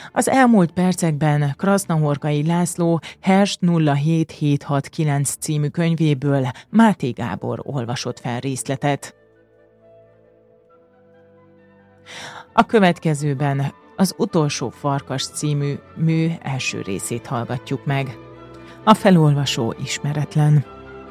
Az elmúlt percekben Krasznahorkai László Herst 07769 című könyvéből Máté Gábor olvasott fel részletet. A következőben az Utolsó farkas című mű első részét hallgatjuk meg. A felolvasó ismeretlen.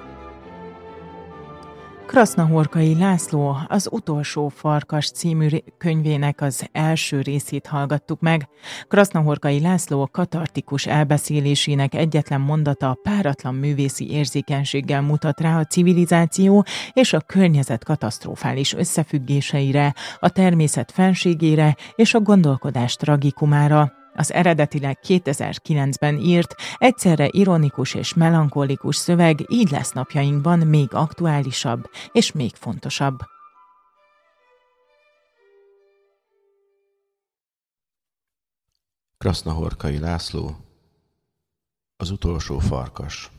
Krasznahorkai László az Utolsó farkas című könyvének az első részét hallgattuk meg. Krasznahorkai László katartikus elbeszélésének egyetlen mondata páratlan művészi érzékenységgel mutat rá a civilizáció és a környezet katasztrofális összefüggéseire, a természet fenségére és a gondolkodás tragikumára. Az eredetileg 2009-ben írt, egyszerre ironikus és melankolikus szöveg így lesz napjainkban még aktuálisabb és még fontosabb. Krasznahorkai László, az utolsó farkas.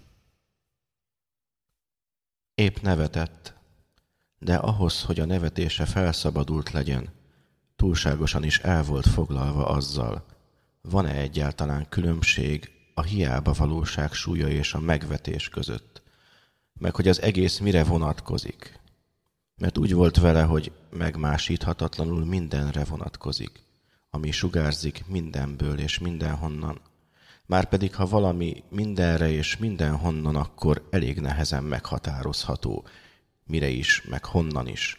Épp nevetett, de ahhoz, hogy a nevetése felszabadult legyen, túlságosan is el volt foglalva azzal, van-e egyáltalán különbség a hiába valóság súlya és a megvetés között, meg hogy az egész mire vonatkozik. Mert úgy volt vele, hogy megmásíthatatlanul mindenre vonatkozik, ami sugárzik mindenből és mindenhonnan. Márpedig, ha valami mindenre és mindenhonnan, akkor elég nehezen meghatározható, mire is, meg honnan is.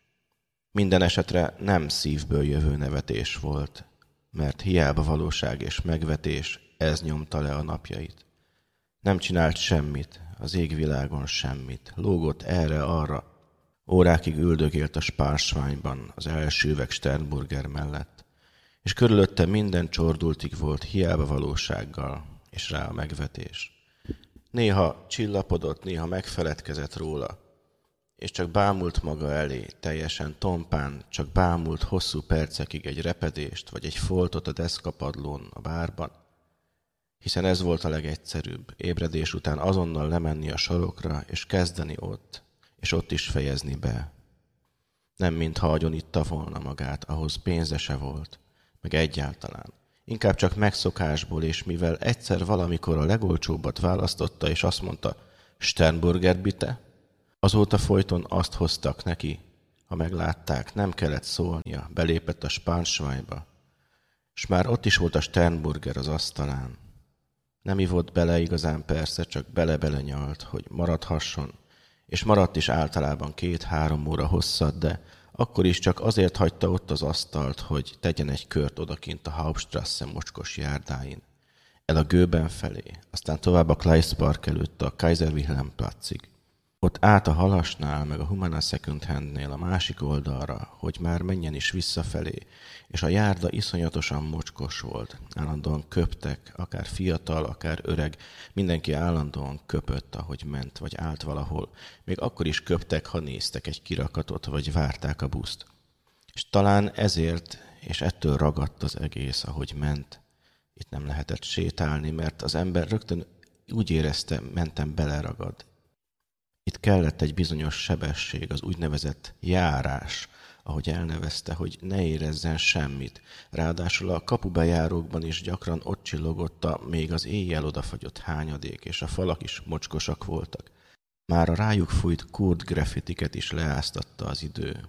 Minden esetre nem szívből jövő nevetés volt, mert hiába valóság és megvetés, ez nyomta le a napjait. Nem csinált semmit, az égvilágon semmit, lógott erre-arra. Órákig üldögélt a Spársványban, az első üveg Sternburger mellett, és körülötte minden csordultig volt hiába valósággal, és rá a megvetés. Néha csillapodott, néha megfeledkezett róla, és csak bámult maga elé, teljesen tompán, csak bámult hosszú percekig egy repedést, vagy egy foltot a deszkapadlón, a bárban. Hiszen ez volt a legegyszerűbb, ébredés után azonnal lemenni a sarokra, és kezdeni ott, és ott is fejezni be. Nem mintha agyonítta volna magát, ahhoz pénze se volt, meg egyáltalán. Inkább csak megszokásból, és mivel egyszer valamikor a legolcsóbbat választotta, és azt mondta, Sternburger bitte? Azóta folyton azt hoztak neki, ha meglátták, nem kellett szólnia, belépett a Spánsványba, s már ott is volt a Sternburger az asztalán. Nem ivott bele igazán persze, csak bele-bele nyalt, hogy maradhasson, és maradt is általában 2-3 óra hosszat, de akkor is csak azért hagyta ott az asztalt, hogy tegyen egy kört odakint a Hauptstrasse mocskos járdáin, el a Göben felé, aztán tovább a Kleistpark előtt a Kaiser Wilhelm Platzig. Ott át a Halasnál, meg a Humana Second Handnél a másik oldalra, hogy már menjen is visszafelé, és a járda iszonyatosan mocskos volt. Állandóan köptek, akár fiatal, akár öreg, mindenki állandóan köpött, ahogy ment, vagy állt valahol. Még akkor is köptek, ha néztek egy kirakatot, vagy várták a buszt. És talán ezért, és ettől ragadt az egész, ahogy ment. Itt nem lehetett sétálni, mert az ember rögtön úgy érezte, mentem beleragad. Itt kellett egy bizonyos sebesség, az úgynevezett járás, ahogy elnevezte, hogy ne érezzen semmit. Ráadásul a kapubejárókban is gyakran ott csillogott a még az éjjel odafagyott hányadék, és a falak is mocskosak voltak. Már a rájuk fújt kurd graffitiket is leáztatta az idő.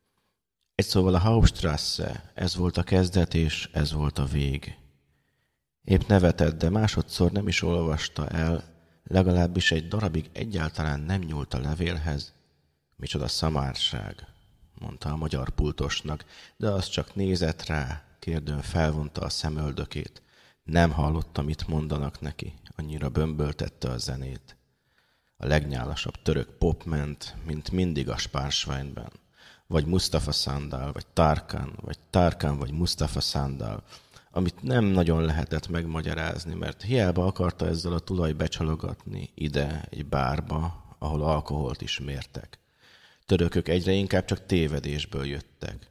Egy szóval a Hauptstrasse, ez volt a kezdet, és ez volt a vég. Épp nevetett, de másodszor nem is olvasta el, legalábbis egy darabig egyáltalán nem nyúlt a levélhez. Micsoda szamárság, mondta a magyar pultosnak, de az csak nézett rá, kérdőn felvonta a szemöldökét. Nem hallotta, mit mondanak neki, annyira bömböltette a zenét. A legnyálasabb török pop ment, mint mindig a Spársványban. Vagy Mustafa Sandal, vagy Tarkan, vagy Mustafa Sandal, amit nem nagyon lehetett megmagyarázni, mert hiába akarta ezzel a tulaj becsalogatni ide, egy bárba, ahol alkoholt is mértek. Törökök egyre inkább csak tévedésből jöttek.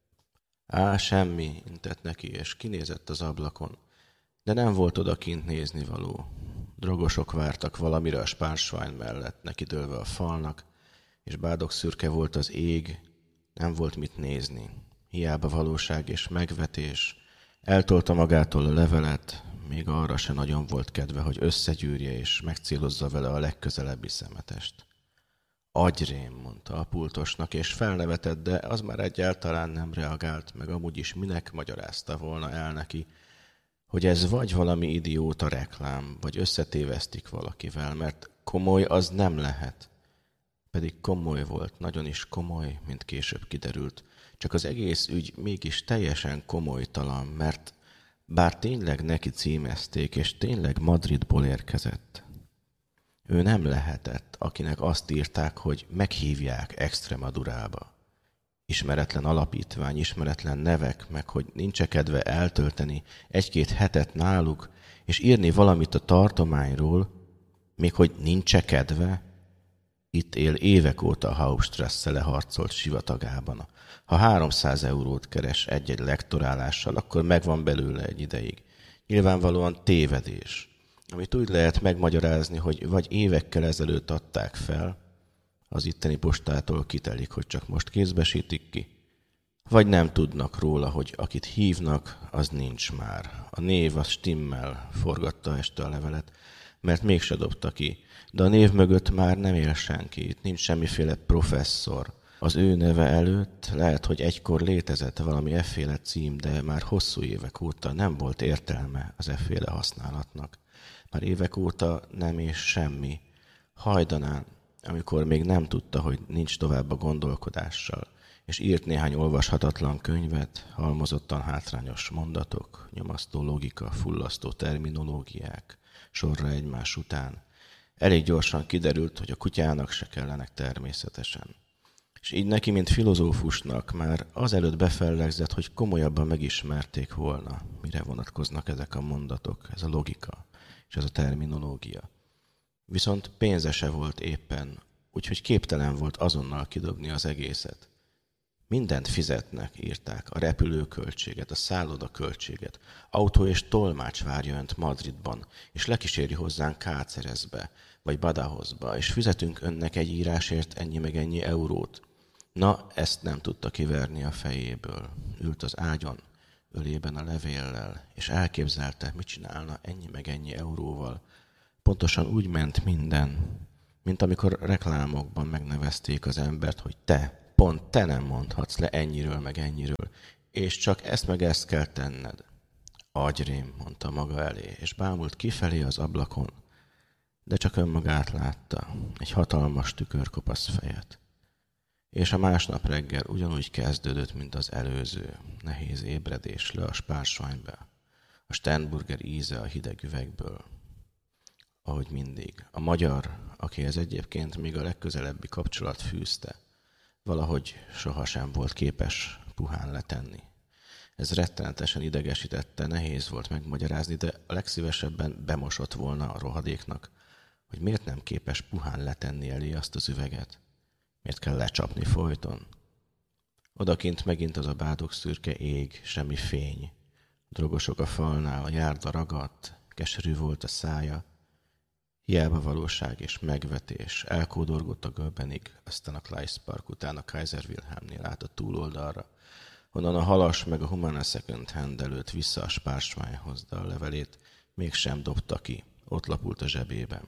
Semmi, intett neki, és kinézett az ablakon. De nem volt odakint néznivaló. Drogosok vártak valamire a Spársvány mellett, nekidőlve a falnak, és bádogszürke volt az ég, nem volt mit nézni. Hiába valóság és megvetés, Eltolta magától a levelet, még arra se nagyon volt kedve, hogy összegyűrje és megcélozza vele a legközelebbi szemetest. Agyrém, mondta a pultosnak, és felnevetett, de az már egyáltalán nem reagált, meg amúgy is minek magyarázta volna el neki, hogy ez vagy valami idióta reklám, vagy összetévesztik valakivel, mert komoly az nem lehet. Pedig komoly volt, nagyon is komoly, mint később kiderült. Csak az egész ügy mégis teljesen komolytalan, mert bár tényleg neki címezték, és tényleg Madridból érkezett, ő nem lehetett, akinek azt írták, hogy meghívják Extremadurába. Ismeretlen alapítvány, ismeretlen nevek, meg hogy nincs kedve eltölteni egy-két hetet náluk, és írni valamit a tartományról, még hogy nincs kedve. Itt él évek óta a Hauptstrasse leharcolt sivatagában. Ha 300 eurót keres egy-egy lektorálással, akkor megvan belőle egy ideig. Nyilvánvalóan tévedés, amit úgy lehet megmagyarázni, hogy vagy évekkel ezelőtt adták fel, az itteni postától kitelik, hogy csak most kézbesítik ki, vagy nem tudnak róla, hogy akit hívnak, az nincs már. A név az stimmel, forgatta este a levelet, mert mégse dobta ki, de a név mögött már nem él senki, itt nincs semmiféle professzor. Az ő neve előtt lehet, hogy egykor létezett valami efféle cím, de már hosszú évek óta nem volt értelme az efféle használatnak. Már évek óta nem és semmi. Hajdanán, amikor még nem tudta, hogy nincs tovább a gondolkodással, és írt néhány olvashatatlan könyvet, halmozottan hátrányos mondatok, nyomasztó logika, fullasztó terminológiák, sorra egymás után. Elég gyorsan kiderült, hogy a kutyának se kellenek természetesen. És így neki, mint filozófusnak már azelőtt befellegzett, hogy komolyabban megismerték volna, mire vonatkoznak ezek a mondatok, ez a logika és ez a terminológia. Viszont pénze se volt éppen, úgyhogy képtelen volt azonnal kidobni az egészet. Mindent fizetnek, írták, a repülőköltséget, a szállodaköltséget, autó és tolmács várja önt Madridban, és lekíséri hozzánk Cácerezbe, vagy Badajosba, és fizetünk önnek egy írásért ennyi meg ennyi eurót. Na, ezt nem tudta kiverni a fejéből. Ült az ágyon, ölében a levéllel, és elképzelte, mit csinálna ennyi meg ennyi euróval. Pontosan úgy ment minden, mint amikor reklámokban megnevezték az embert, hogy te, pont te nem mondhatsz le ennyiről meg ennyiről, és csak ezt meg ezt kell tenned. Agyrém, mondta maga elé, és bámult kifelé az ablakon, de csak önmagát látta, egy hatalmas tükörkopasz fejet. És a másnap reggel ugyanúgy kezdődött, mint az előző, nehéz ébredés le a Spársványbe, a Sternburger íze a hideg üvegből. Ahogy mindig, a magyar, akihez egyébként még a legközelebbi kapcsolat fűzte, valahogy sohasem volt képes puhán letenni. Ez rettenetesen idegesítette, nehéz volt megmagyarázni, de a legszívesebben bemosott volna a rohadéknak, hogy miért nem képes puhán letenni elé azt az üveget. Miért kell lecsapni folyton? Odakint megint az a bádog szürke ég, semmi fény. Drogosok a falnál, a járda ragadt, keserű volt a szája. Hiába valóság és megvetés. Elkódorgott a Gölbenig, aztán a Kleist Park után a Kaiser Wilhelmnél át a túloldalra, onnan a Halas meg a Humana Second Hand előtt vissza a Spársványhoz, de a levelét mégsem dobta ki, ott lapult a zsebében.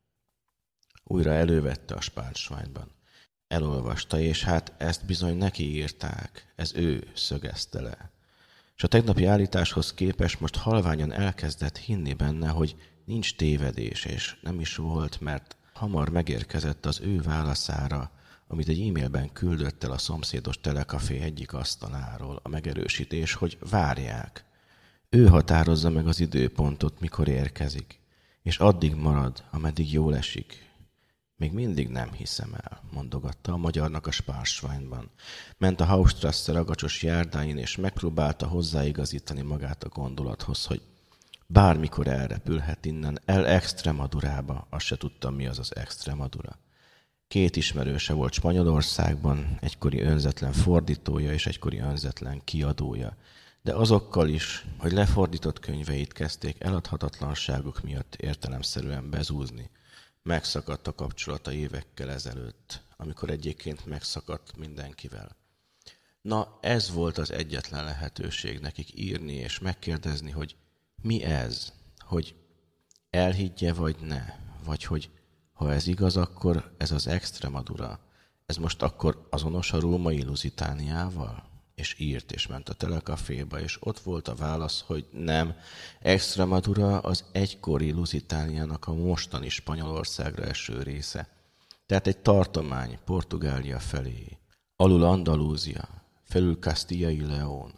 Újra elővette a Spársványban. Elolvasta, és hát ezt bizony neki írták, ez ő szögezte le. És a tegnapi állításhoz képest most halványan elkezdett hinni benne, hogy nincs tévedés, és nem is volt, mert hamar megérkezett az ő válaszára, amit egy e-mailben küldött el a szomszédos telekafé egyik asztaláról, a megerősítés, hogy várják. Ő határozza meg az időpontot, mikor érkezik, és addig marad, ameddig jól esik. Még mindig nem hiszem el, mondogatta a magyarnak a Spársványban. Ment a Hauptstrasse ragacsos járdáin, és megpróbálta hozzáigazítani magát a gondolathoz, hogy bármikor elrepülhet innen el Extremadurába, azt se tudtam, mi az az Extremadura. 2 ismerőse volt Spanyolországban, egykori önzetlen fordítója és egykori önzetlen kiadója, de azokkal is, hogy lefordított könyveit kezdték eladhatatlanságok miatt értelemszerűen bezúzni. Megszakadt a kapcsolata évekkel ezelőtt, amikor egyébként megszakadt mindenkivel. Na, ez volt az egyetlen lehetőség nekik írni és megkérdezni, hogy mi ez, hogy elhiggye vagy ne, vagy hogy ha ez igaz, akkor ez az Extremadura, ez most akkor azonos a római Lusitániával? És írt, és ment a telekaféba, és ott volt a válasz, hogy nem, Extremadura az egykori Lusitániának a mostani Spanyolországra eső része. Tehát egy tartomány Portugália felé, alul Andalúzia, felül Castilla y León,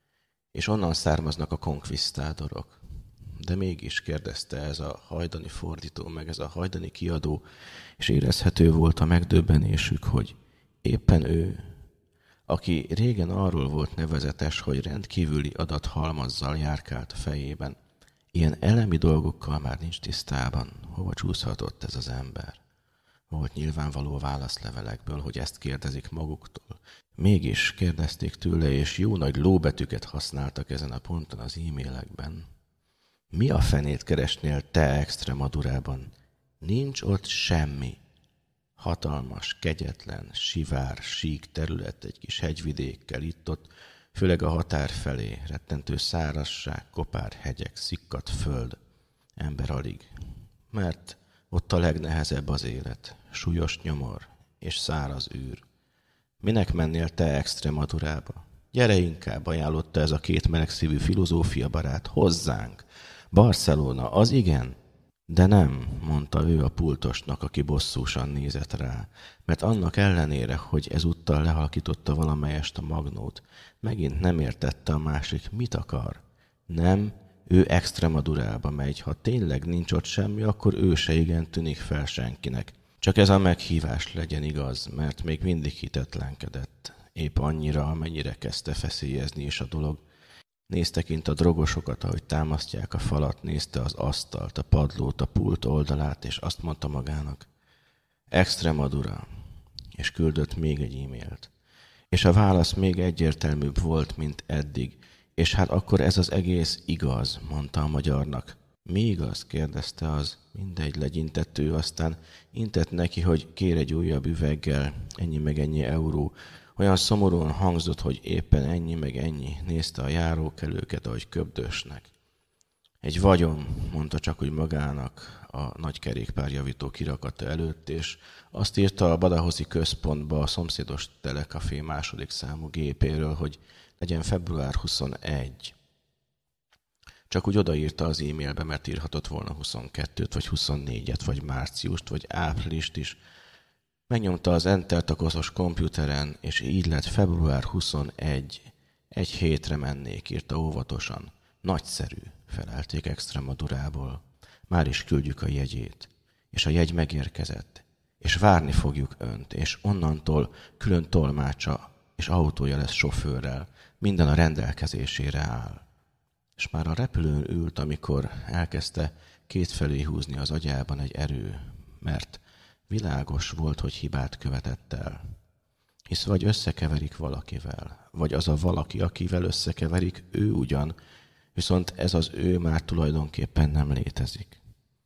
és onnan származnak a konkvisztádorok. De mégis, kérdezte ez a hajdani fordító, meg ez a hajdani kiadó, és érezhető volt a megdöbbenésük, hogy éppen ő, aki régen arról volt nevezetes, hogy rendkívüli adathalmazzal járkált a fejében, ilyen elemi dolgokkal már nincs tisztában, hova csúszhatott ez az ember. Volt nyilvánvaló válaszlevelekből, hogy ezt kérdezik maguktól. Mégis kérdezték tőle, és jó nagy lóbetűket használtak ezen a ponton az e-mailekben. Mi a fenét keresnél te Extremadurában? Nincs ott semmi. Hatalmas, kegyetlen, sivár, sík terület egy kis hegyvidékkel itt-ott, főleg a határ felé, rettentő szárazság, kopár hegyek, szikkadt föld. Ember alig. Mert ott a legnehezebb az élet, súlyos nyomor és száraz űr. Minek mennél te Extremadurába? Gyere inkább, ajánlotta ez a két melegszívű filozófiabarát, hozzánk. Barcelona, az igen. De nem, mondta ő a pultosnak, aki bosszúsan nézett rá, mert annak ellenére, hogy ezúttal lehalkította valamelyest a magnót, megint nem értette a másik, mit akar. Nem, ő Extremadurába megy, ha tényleg nincs ott semmi, akkor ő se igen tűnik fel senkinek. Csak ez a meghívás legyen igaz, mert még mindig hitetlenkedett. Épp annyira, amennyire kezdte feszélyezni is a dolog. Nézte kint a drogosokat, ahogy támasztják a falat, nézte az asztalt, a padlót, a pult oldalát, és azt mondta magának, Extremadura, és küldött még egy e-mailt. És a válasz még egyértelműbb volt, mint eddig, és hát akkor ez az egész igaz, mondta a magyarnak. Mi igaz? Kérdezte az. Mindegy, legyintett ő, aztán intett neki, hogy kér egy újabb üveggel, ennyi meg ennyi euró. Olyan szomorúan hangzott, hogy éppen ennyi meg ennyi, nézte a járókelőket, ahogy köbdösnek. Egy vagyon, mondta csak úgy magának a nagy kerékpárjavító kirakata előtt, és azt írta a Badahoszi központba a szomszédos telekafé második számú gépéről, hogy legyen február 21. Csak úgy odaírta az e-mailbe, mert írhatott volna 22-t, vagy 24-et, vagy márciust, vagy áprilist is. Megnyomta az Entert a koszos komputeren, és így lett február 21. Egy hétre mennék, írta óvatosan. Nagyszerű, felelték Extremadurából. Már is küldjük a jegyét. És a jegy megérkezett. És várni fogjuk önt, és onnantól külön tolmácsa és autója lesz sofőrrel. Minden a rendelkezésére áll. És már a repülőn ült, amikor elkezdte kétfelé húzni az agyában egy erő, mert világos volt, hogy hibát követett el. Hisz vagy összekeverik valakivel, vagy az a valaki, akivel összekeverik, ő ugyan, viszont ez az ő már tulajdonképpen nem létezik.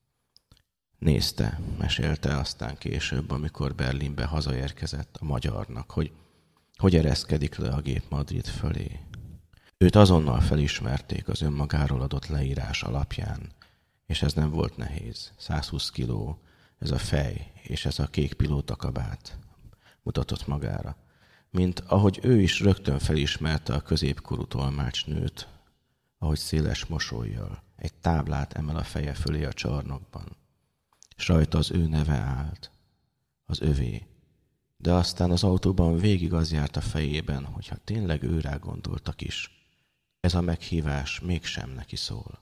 Nézte, mesélte aztán később, amikor Berlinbe hazaérkezett a magyarnak, hogy ereszkedik le a gép Madrid fölé. Őt azonnal felismerték az önmagáról adott leírás alapján, és ez nem volt nehéz. 120 kiló, ez a fej, és ez a kék pilótakabát mutatott magára. Mint ahogy ő is rögtön felismerte a középkorú tolmácsnőt, ahogy széles mosollyal egy táblát emel a feje fölé a csarnokban. S rajta az ő neve állt, az övé. De aztán az autóban végig az járt a fejében, hogyha tényleg őrá gondoltak is, ez a meghívás mégsem neki szól.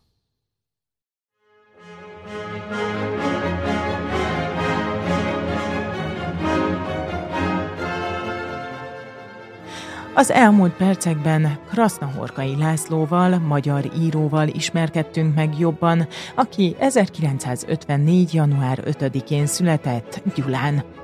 Az elmúlt percekben Krasznahorkai Lászlóval, magyar íróval ismerkedtünk meg jobban, aki 1954. január 5-én született Gyulán.